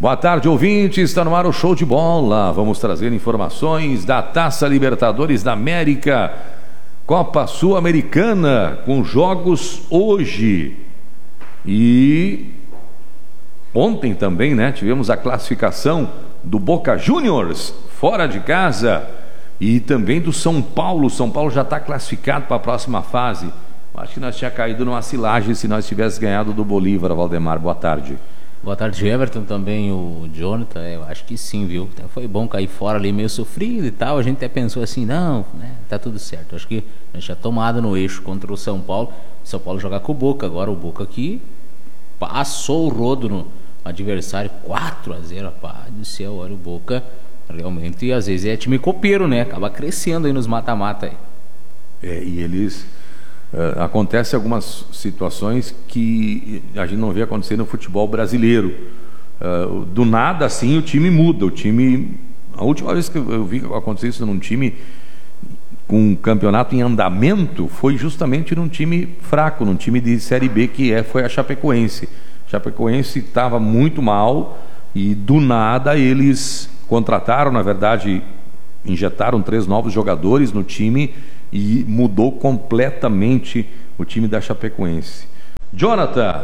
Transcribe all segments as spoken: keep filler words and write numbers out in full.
Boa tarde, ouvintes. Está no ar o Show de Bola. Vamos trazer informações da Taça Libertadores da América, Copa Sul-Americana, com jogos hoje. E ontem também, né? Tivemos a classificação do Boca Juniors, fora de casa, e também do São Paulo. São Paulo já está classificado para a próxima fase. Acho que nós tínhamos caído numa cilagem se nós tivéssemos ganhado do Bolívar, Valdemar. Boa tarde. Boa tarde, Everton, também o Jonathan. Eu acho que sim, viu? Foi bom cair fora ali meio sofrido e tal. A gente até pensou assim, não, né? Tá tudo certo. Acho que a gente tinha tomado no eixo contra o São Paulo. São Paulo jogar com o Boca. Agora o Boca aqui passou o rodo no adversário, quatro a zero. Pá do céu, olha o Boca. Realmente, às vezes é time copeiro, né? Acaba crescendo aí nos mata-mata aí. É, e eles... Uh, acontece algumas situações que a gente não vê acontecer no futebol brasileiro. Uh, do nada, assim, o time muda. O time... A última vez que eu vi acontecer isso num time com um campeonato em andamento foi justamente num time fraco, num time de Série B, que é, foi a Chapecoense. A Chapecoense estava muito mal e do nada eles contrataram, na verdade, injetaram três novos jogadores no time e mudou completamente o time da Chapecoense. Jonathan,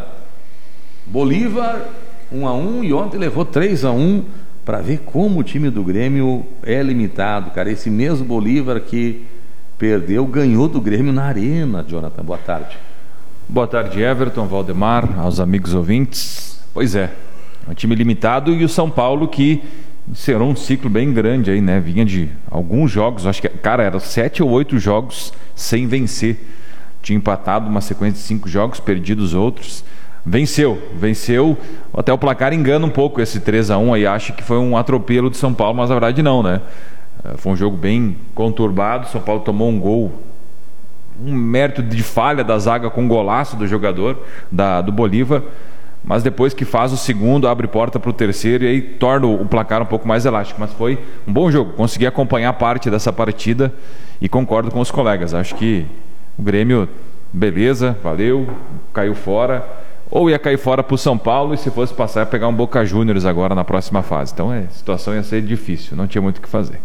Bolívar um a um e ontem levou três a um, para ver como o time do Grêmio é limitado, cara. Esse mesmo Bolívar que perdeu, ganhou do Grêmio na Arena. Jonathan, boa tarde. Boa tarde, Everton, Valdemar, aos amigos ouvintes. Pois é, é um time limitado e o São Paulo que encerrou um ciclo bem grande aí, né? Vinha de alguns jogos, acho que, cara, eram sete ou oito jogos sem vencer. Tinha empatado uma sequência de cinco jogos, perdido os outros. Venceu, venceu. Até o placar engana um pouco esse três a um aí, acha que foi um atropelo de São Paulo, mas na verdade não, né? Foi um jogo bem conturbado. São Paulo tomou um gol, um mérito de falha da zaga com um golaço do jogador da, do Bolívar. Mas depois que faz o segundo, abre porta para o terceiro e aí torna o placar um pouco mais elástico. Mas foi um bom jogo, consegui acompanhar parte dessa partida e concordo com os colegas. Acho que o Grêmio, beleza, valeu, caiu fora. Ou ia cair fora para o São Paulo e se fosse passar ia pegar um Boca Juniors agora na próxima fase. Então é, a situação ia ser difícil, não tinha muito o que fazer.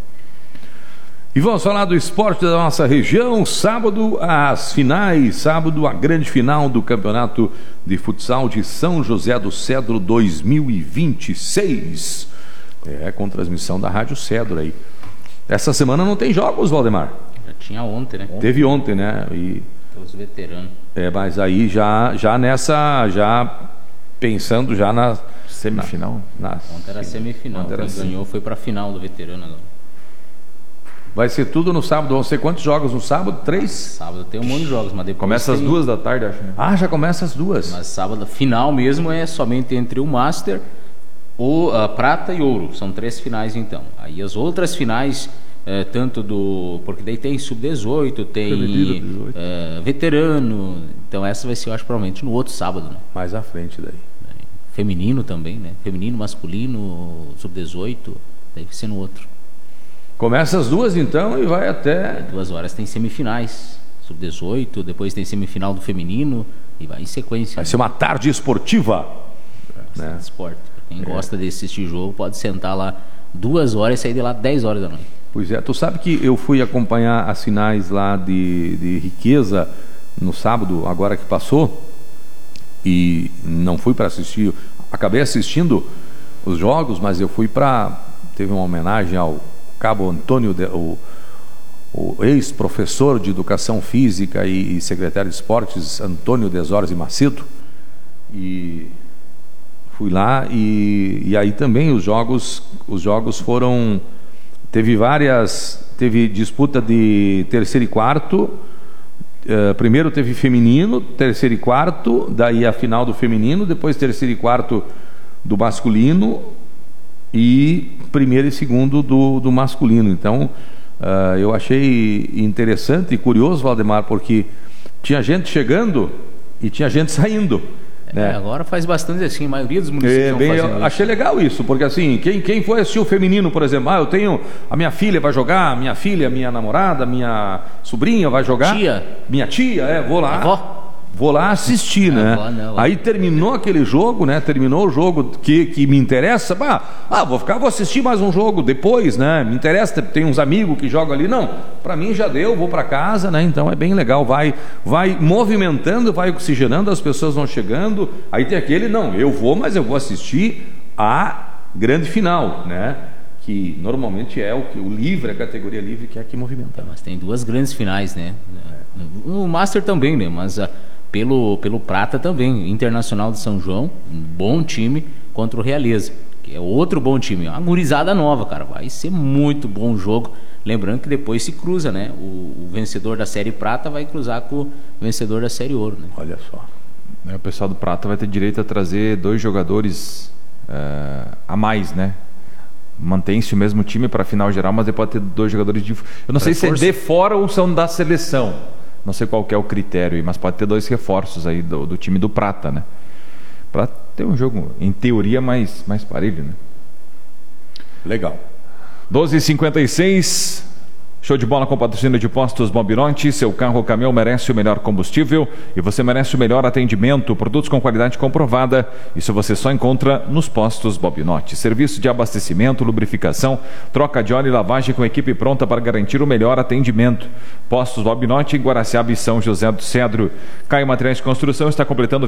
E vamos falar do esporte da nossa região. Sábado, as finais. Sábado, a grande final do Campeonato de Futsal de São José do Cedro dois mil e vinte e seis. É, com transmissão da Rádio Cedro aí. Essa semana não tem jogos, Valdemar? Já tinha ontem, né? Teve ontem, né? E... os veteranos. É, mas aí já, já nessa... Já pensando já na... Semifinal? Na, na, ontem era semifinal. Quem assim. ganhou foi para a final do veterano agora. Vai ser tudo no sábado. Vão ser quantos jogos no sábado? Três? Sábado tem um monte de jogos, mas depois começa tem... às duas da tarde, acho. Né? Ah, já começa às duas. Mas sábado, final mesmo, é somente entre o Master, o a Prata e Ouro. São três finais, então. Aí as outras finais, é, tanto do... Porque daí tem sub dezoito, tem é, veterano. Então essa vai ser, eu acho, provavelmente no outro sábado, né? Mais à frente daí. Feminino também, né? Feminino, masculino, sub dezoito. Daí vai ser no outro. Começa às duas então e vai até... É, duas horas tem semifinais, sub dezoito, depois tem semifinal do feminino e vai em sequência. Vai né? ser uma tarde esportiva. Né? Esporte. Quem é. gosta de assistir jogo pode sentar lá duas horas e sair de lá dez horas da noite. Pois é, tu sabe que eu fui acompanhar as finais lá de, de Riqueza no sábado, agora que passou, e não fui para assistir, acabei assistindo os jogos, mas eu fui para... Teve uma homenagem ao Cabo Antônio, de, o, o ex-professor de Educação Física e, e secretário de Esportes, Antônio Desores e Macedo, e fui lá e, e aí também os jogos, os jogos foram, teve várias, teve disputa de terceiro e quarto, uh, primeiro teve feminino, terceiro e quarto, daí a final do feminino, depois terceiro e quarto do masculino, e primeiro e segundo do, do masculino. Então uh, eu achei interessante e curioso, Valdemar, porque tinha gente chegando e tinha gente saindo, é, né? Agora faz bastante assim, a maioria dos municípios é, bem, eu isso. Achei legal isso, porque assim, quem, quem foi assistir o feminino, por exemplo, ah, eu tenho, a minha filha vai jogar, minha filha, minha namorada, minha sobrinha vai jogar, tia, minha tia, é, vou lá, avó. vou lá assistir, né? Não, não, Aí terminou aquele jogo, né? Terminou o jogo que, que me interessa. Ah, ah, vou ficar, vou assistir mais um jogo depois, né? Me interessa, tem uns amigos que jogam ali. Não, para mim já deu, vou para casa, né? Então é bem legal. Vai, vai movimentando, vai oxigenando, as pessoas vão chegando. Aí tem aquele, não, eu vou, mas eu vou assistir a grande final, né? Que normalmente é o, o livre, a categoria livre, que é a que movimenta. Mas tem duas grandes finais, né? O Master também, né? Mas a, pelo, pelo Prata também. Internacional de São João, um bom time contra o Realeza, que é outro bom time. Uma gurizada nova, cara. Vai ser muito bom o jogo. Lembrando que depois se cruza, né? O, o vencedor da Série Prata vai cruzar com o vencedor da Série Ouro, né? Olha só. O pessoal do Prata vai ter direito a trazer dois jogadores uh, a mais, né? Mantém-se o mesmo time para a final geral, mas ele pode ter dois jogadores de... Eu não sei se é de fora ou são da seleção. Não sei qual que é o critério, mas pode ter dois reforços aí do, do time do Prata, né? Para ter um jogo, em teoria, mais, mais parelho, né? Legal. doze e cinquenta e seis... Show de bola com patrocínio de Postos Bobinotti. Seu carro ou caminhão merece o melhor combustível e você merece o melhor atendimento. Produtos com qualidade comprovada. Isso você só encontra nos Postos Bobinotti. Serviço de abastecimento, lubrificação, troca de óleo e lavagem com equipe pronta para garantir o melhor atendimento. Postos Bobinotti, Guaraciaba e São José do Cedro. Caio Materiais de Construção está completando